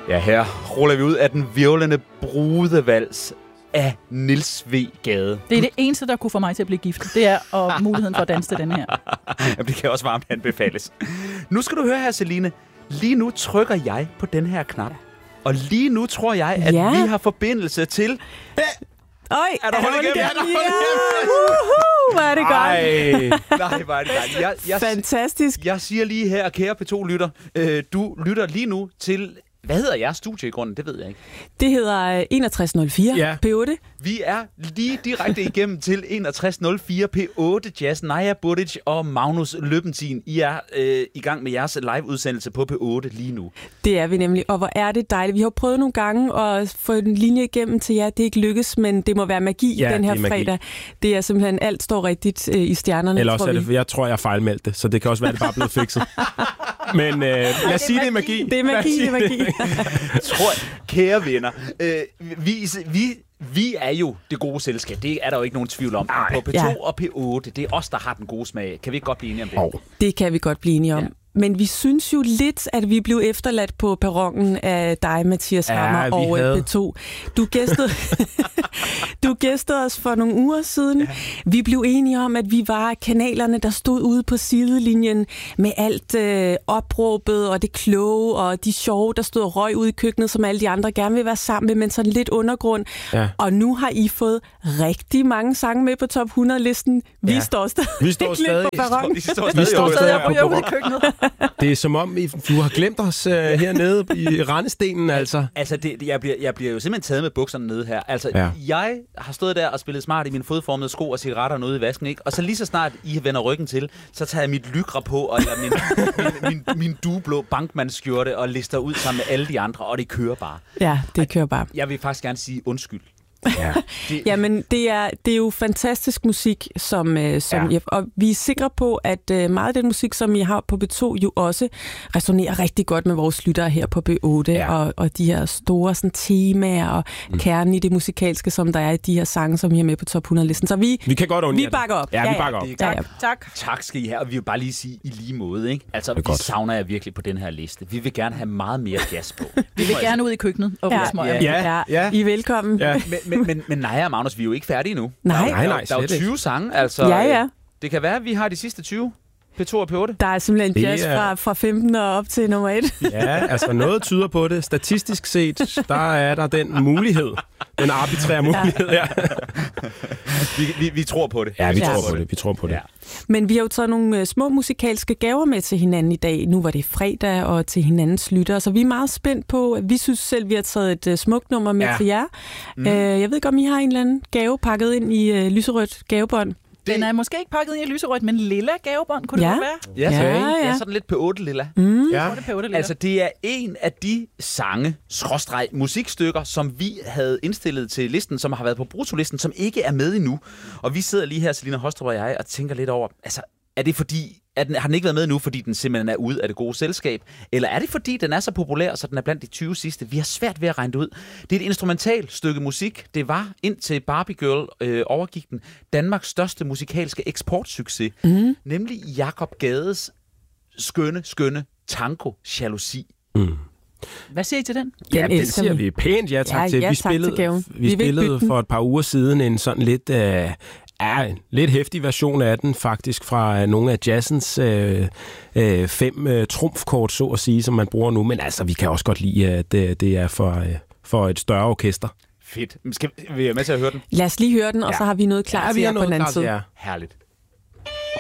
Ja, her ruller vi ud af den virvlende brudevals af Niels V. Gade. Det er det eneste, der kunne få mig til at blive gift. Det er muligheden for at danse til den her. Jamen, det kan også varmt anbefales. Nu skal du høre her, Celine. Lige nu trykker jeg på den her knap. Og lige nu tror jeg, at vi har forbindelse til... Oj, er der hul igennem? Hvor er det godt. Nej, hvor er det godt. Fantastisk. Jeg siger lige her, kære P2-lytter, du lytter lige nu til... Hvad hedder jeres studie i grunden? Det ved jeg ikke. Det hedder 6104 P8. Vi er lige direkte igennem til 6104 P8 Jazz. Naja Buric og Magnus Løbentin. I er i gang med jeres live-udsendelse på P8 lige nu. Det er vi nemlig, og hvor er det dejligt. Vi har prøvet nogle gange at få en linje igennem til jer. Det er ikke lykkes, men det må være magi den her fredag. Det er simpelthen, alt står rigtigt i stjernerne. Eller også er det, jeg tror, jeg fejlmeldte det, så det kan også være, det bare er blevet fikset. Men lad os sige, det er magi. Det er magi, det er magi. Kære venner, vi er jo det gode selskab. Det er der jo ikke nogen tvivl om. På P2 og P8, det er os, der har den gode smag. Kan vi ikke godt blive enige om det? Det kan vi godt blive enige om. Ja. Men vi synes jo lidt, at vi blev efterladt på perronen af dig, Mathias Hammer, og P2. Du gæstede os for nogle uger siden. Ja. Vi blev enige om, at vi var kanalerne, der stod ude på sidelinjen med alt opråbet og det kloge og de sjove, der stod og røg ude i køkkenet, som alle de andre gerne vil være sammen med, men sådan lidt undergrund. Ja. Og nu har I fået rigtig mange sange med på top 100-listen. Vi står stadig på perronen. Vi står stadig på ude i køkkenet. Det er som om, du har glemt os hernede i rendestenen, altså. Altså, jeg bliver jo simpelthen taget med bukserne nede her. Altså, jeg har stået der og spillet smart i mine fodformede sko og cigaretter ude i vasken, ikke? Og så lige så snart I vender ryggen til, så tager jeg mit lygra på, eller min dueblå bankmandsskjorte og lister ud sammen med alle de andre, og det kører bare. Ja, det kører bare. Jeg vil faktisk gerne sige undskyld. Ja. Jamen, det er jo fantastisk musik, og vi er sikre på, at meget af den musik, som I har på B2, jo også resonerer rigtig godt med vores lyttere her på B8, og de her store sådan, temaer og kernen i det musikalske, som der er i de her sange, som I har med på top 100-listen. Så vi bakker op. Ja, vi bakker op. Tak skal I have, og vi vil bare lige sige i lige måde, ikke? Altså, vi savner jer virkelig på den her liste. Vi vil gerne have meget mere jazz på. Vi vil gerne ud i køkkenet og Ja. I er velkommen. Ja. Men Naja og Magnus, vi er jo ikke færdige nu. Nej. Der er jo 20 sange, altså. Ja. Det kan være, at vi har de sidste 20. P2 og P8. Der er simpelthen jazz fra 15 og op til nummer 1. Ja, altså noget tyder på det. Statistisk set, der er der den mulighed. Den arbitrære mulighed, Vi tror på det. Ja, vi tror på det. Ja. Men vi har jo taget nogle små musikalske gaver med til hinanden i dag. Nu var det fredag og til hinandens lyttere, så vi er meget spændt på. Vi synes selv, vi har taget et smukt nummer med til jer. Jeg ved ikke, om I har en eller anden gave pakket ind i lyserødt gavebånd. Den er måske ikke pakket i lysrødt, men lilla gavebånd, kunne det være? Ja, sådan lidt P8 lilla. Altså, det er en af de sange, musikstykker, som vi havde indstillet til listen, som har været på brutolisten, som ikke er med endnu. Og vi sidder lige her, Selina Hostrup og jeg, og tænker lidt over, altså, er det fordi, har den ikke været med nu, fordi den simpelthen er ude af det gode selskab? Eller er det fordi, den er så populær, så den er blandt de 20 sidste? Vi har svært ved at regne det ud. Det er et instrumentalt stykke musik. Det var indtil Barbie Girl overgik den Danmarks største musikalske eksportsucces. Nemlig Jakob Gades skønne tango jalousi. Hvad siger I til den? Ja, den siger vi pænt tak til. Vi spillede for et par uger siden en sådan lidt... en lidt heftig version af den, faktisk fra nogle af jazzens 5 trumfkort, så at sige, som man bruger nu. Men altså, vi kan også godt lide, at det er for et større orkester. Fedt. Skal vi være med til at høre den? Lad os lige høre den, og så har vi noget klar til jer på den anden side. Herligt.